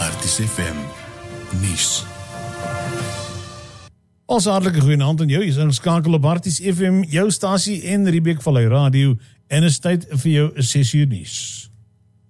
Arties FM nuus. Ons hartlike goeienaand aan jou, jy is ingeskakel op Arties FM, jou stasie en Riebeek Vallei Radio, en is tyd vir jou 6 uur nuus.